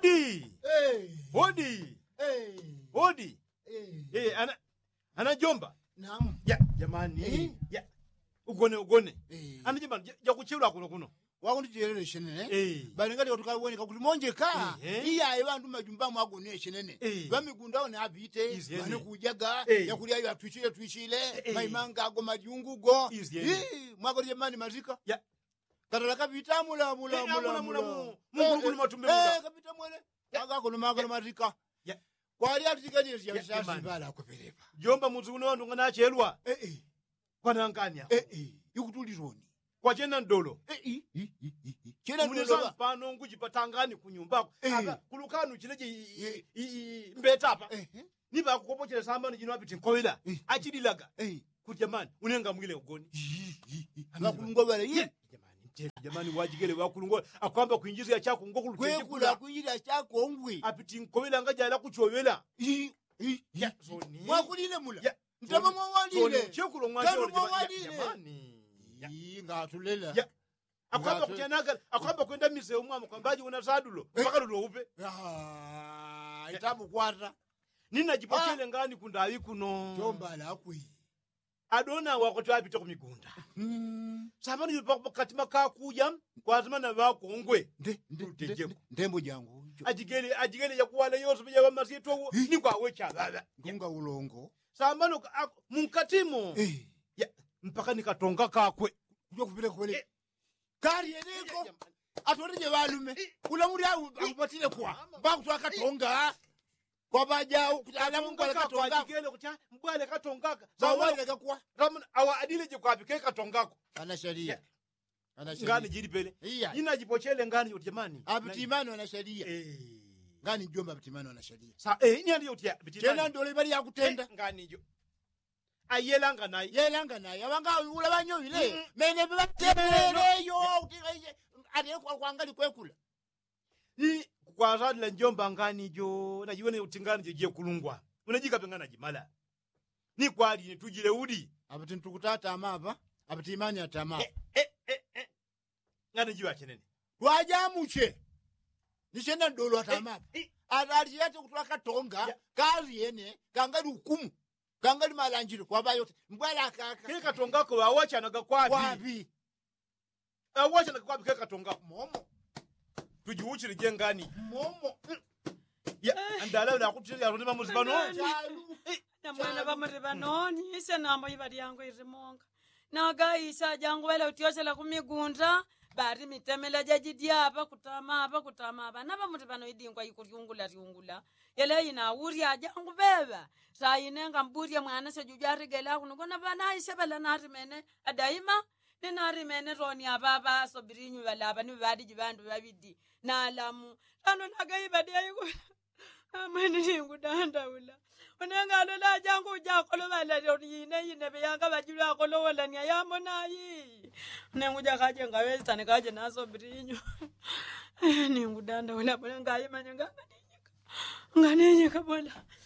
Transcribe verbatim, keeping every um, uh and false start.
Hodi. Hey. Hodi. Hey. Hodi. Hey. Eh, ana ana jomba. Naam. Ya, jamani. Eh. Ya. Ugone ugone. Eh. Ana jamani, ja kuchilwa kuno kuno. Wakundijerere shenene. Eh. Bali ngati tukaoneka kuti monjeka. Eh. Iya evantu majumba mwagone shenene. Eh. Bamigunda one abite, Izi yene. bane kujaga, Eh. yakulia ya twishile twishile, Eh. maimanga go majungu go. Izi yene. Eh, mwagone jamani mazika. Ya. Katala kapita mula mula Eh, mula mula, mula, mula. Mungu kuli matumbe Eh, muda. kapita mwele. Aga kono magana mazika. Ya. Kwali atikali ya Ya, sasa jamani. bala kuperepa. Jomba muzuno wandu ngana achelwa. Eh eh. Kwa nanganya. Eh eh. Yukutulizoni. Kwa chena ndolo. Eh eh. Chena Muneza ndolo. mpano ngujipatangani kunyumbako. Eh. Aka kulukanu chineje Eh. i- i- mbeta hapa. Eh eh. Niba kukopochele samba njino apiti nkowela. Eh. Achililaga. Eh. Kuti jamani, unenga mwile ugoni. Ngakulungo bale ye. Jamani, mtefu, jamani wajigele wakulungo akwamba kuinjiza chako ngokulu Kwekula kuyira chako ngwe. apiti nkowela ngajala kuchowela. I i Ya zoni. mwakulile mula. Ya. Ntaba mwalile. Chekulo Kanu mwanjolo mwalile. jamani. Ya. I ngatulela. Ya. Akwamba Ngatu- kuchanaka, akwamba kwenda mise umwamo kwambaji una sadulo. Eh. Mpaka lulo upe. Ah, itabu kwata. Nina jipochele ngani kundawi kuno. Chomba la kwi. Adona wako twapita kumigunda. Mm. Samani yupa katima kakuja kwa zamana wako ngwe. Nde nde Tutejeko. nde- ndembo jangu. Ajigele ajigele ya kuwala yose bija wamasieto wo Eh. ni kwa wecha baba. Ngunga ulongo. Samano ka- ako- munkatimo. Eh. Ya mpaka nikatonga kakwe. Kujo kupile kwele. Eh. Kari yeneko. Atoreje balume. Kula muri au akupatile kwa. Baku twakatonga. Kwa bajao kutala mungu Tonga kwa alikatonga. ajigele kucha mbwale katongaka. Zawali Samano kakwa. ramana awa adile je kwa bike katongako. Ana sheria. Ana Ngani sheria. jiri pele. Iya. Nina jipochele ngani yote jamani. Abitimano ana sheria. Eh. Ngani jomba abitimano ana sheria. Sa eh ni ndiyo tia Tena ndole bali yakutenda. ngani jo. Ayelanga nayi. Yelanga naye abanga ula banyovile. Mm. Mene batemeleyo utikaje. Ate kwa kwangali kwekula. Ni kwa zadla njomba ngani jo najione utingani je je kulungwa. Unajika pengana jimala. Ni kwali ni tujile udi. Abiti ntukutata amaba. Abitimani atama. Eh eh eh. eh. Ngani jiwa chenene. Twajamuche. Nishenda ndolo atamaba. Eh, eh. Adali yate kutwaka tonga. Ya. Kazi yene kangali hukumu. Kangali malanjiro kwa bayote. Mbwala kaka. Keka tongako wawacha naga kwapi. Wapi. Wawacha naga kwapi keka tongako. Momo. Tujiuchire je ngani. Momo. Ya andala na kutiri ya rondima muzibano. Chalu. Na mwana bamuri banoni ise namba ibari yangu irimonga naga isa jangu wala utiosela kumigunda bari mitemela jajidia apa kutama apa kutama apa naba muri bano idingwa ikuryungula ryungula yele ina uri ajangu beba sayinenga mburia mwana se jujari gela kuno kona bana ise bala nari mene adaima ni nari mene roni ababa sobirinyu bala aba ni badi jibandu babidi na alamu tano naga ibadi ayiku amani ningu danda ula unengalo la jangu jakolo bala yine yine beyanga bajulu akolo wala nya yamo nayi nengu jakaje ngaweza ne kaje naso birinyo ningu danda ula bala ngayi manya ngana ninyika ngane nyika bola